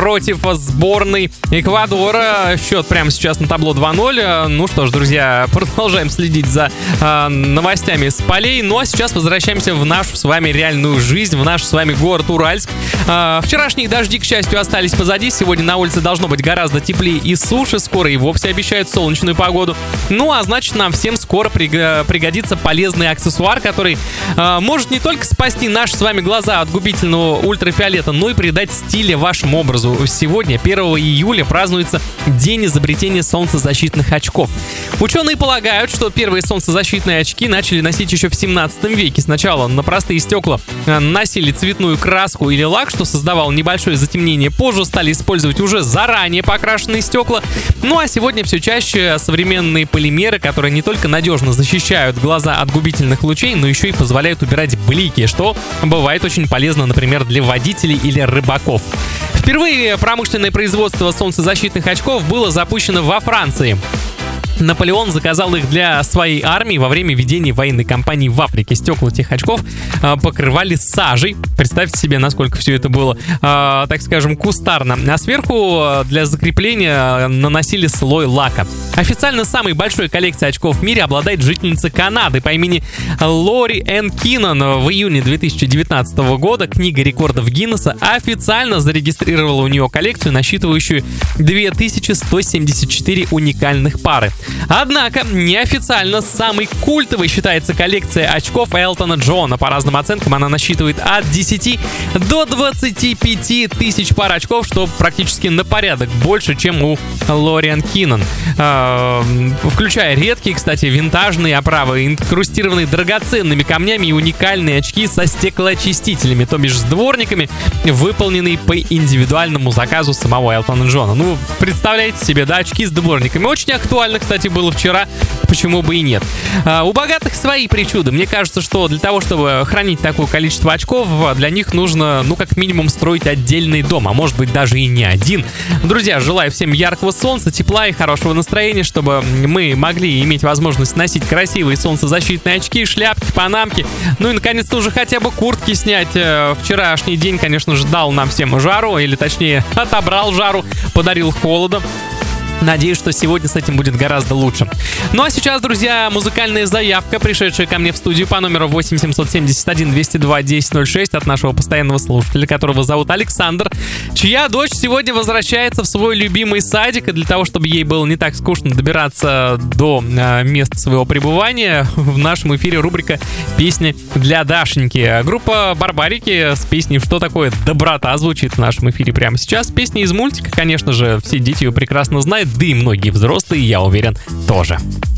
против сборной Эквадора. Счет прямо сейчас на табло 2-0. Ну что ж, друзья, продолжаем следить за новостями с полей. Ну а сейчас возвращаемся в нашу с вами реальную жизнь, в наш с вами город Уральск. Вчерашние дожди, к счастью, остались позади. Сегодня на улице должно быть гораздо теплее и суше. Скоро и вовсе обещают солнечную погоду. Ну а значит, нам всем скоро пригодится полезный аксессуар, который может не только спасти наши с вами глаза от губительного ультрафиолета, но и придать стиля вашему образу. Сегодня, 1 июля, празднуется День изобретения солнцезащитных очков. Ученые полагают, что первые солнцезащитные очки начали носить еще в 17 веке. Сначала на простые стекла наносили цветную краску или лак, что создавало небольшое затемнение. Позже стали использовать уже заранее покрашенные стекла. Ну а сегодня все чаще современные полимеры, которые не только надежно защищают глаза от губительных лучей, но еще и позволяют убирать блики, что бывает очень полезно, например, для водителей или рыбаков. Впервые промышленное производство солнцезащитных очков было запущено во Франции. Наполеон заказал их для своей армии во время ведения военной кампании в Африке. Стекла этих очков покрывали сажей. Представьте себе, насколько все это было, так скажем, кустарно. А сверху для закрепления наносили слой лака. Официально самой большой коллекцией очков в мире обладает жительница Канады по имени Лори Энн Киннон. В июне 2019 года книга рекордов Гиннесса официально зарегистрировала у нее коллекцию, насчитывающую 2174 уникальных пары. Однако неофициально самой культовой считается коллекция очков Элтона Джона. По разным оценкам она насчитывает от 10 до 25 тысяч пар очков, что практически на порядок больше, чем у Лори Энн Киннон. Включая редкие, кстати, винтажные оправы, инкрустированные драгоценными камнями и уникальные очки со стеклоочистителями, то бишь с дворниками, выполненные по индивидуальному заказу самого Элтона Джона. Ну, представляете себе, да, очки с дворниками. Очень актуально, кстати, было вчера, почему бы и нет. У богатых свои причуды. Мне кажется, что для того, чтобы хранить такое количество очков, для них нужно, ну, как минимум, строить отдельный дом, а может быть даже и не один. Друзья, желаю всем яркого солнца, тепла и хорошего настроения, чтобы мы могли иметь возможность носить красивые солнцезащитные очки, шляпки, панамки, ну и, наконец-то, уже хотя бы куртки снять. Вчерашний день, конечно же, дал нам всем жару, или, точнее, отобрал жару, подарил холода. Надеюсь, что сегодня с этим будет гораздо лучше. Ну а сейчас, друзья, музыкальная заявка, пришедшая ко мне в студию по номеру 8 771 202 1006 от нашего постоянного слушателя, которого зовут Александр, чья дочь сегодня возвращается в свой любимый садик, и для того, чтобы ей было не так скучно добираться до места своего пребывания, в нашем эфире рубрика «Песни для Дашеньки». Группа «Барбарики» с песней «Что такое доброта» звучит в нашем эфире прямо сейчас. Песня из мультика, конечно же, все дети ее прекрасно знают, да и многие взрослые, я уверен, тоже.